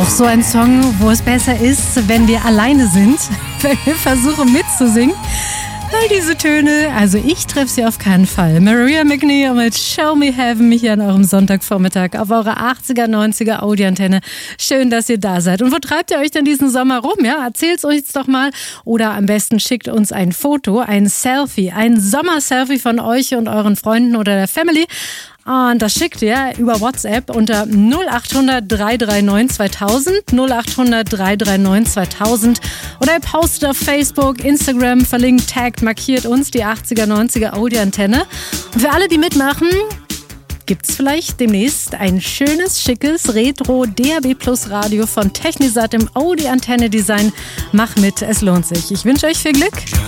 auch so ein Song, wo es besser ist, wenn wir alleine sind, wenn wir versuchen mitzusingen. Weil diese Töne, also ich treffe sie auf keinen Fall. Maria McNeil mit Show Me Heaven, mich hier an eurem Sonntagvormittag auf eurer 80er, 90er Audi-Antenne. Schön, dass ihr da seid. Und wo treibt ihr euch denn diesen Sommer rum? Ja, erzählt's uns doch mal. Oder am besten schickt uns ein Foto, ein Selfie, ein Sommer-Selfie von euch und euren Freunden oder der Family. Und das schickt ihr über WhatsApp unter 0800 339 2000, 0800 339 2000 oder ihr postet auf Facebook, Instagram, verlinkt, taggt, markiert uns, die 80er, 90er Audi-Antenne. Und für alle, die mitmachen, gibt's vielleicht demnächst ein schönes, schickes Retro DAB Plus Radio von Technisat im Audi-Antenne-Design. Mach mit, es lohnt sich. Ich wünsche euch viel Glück.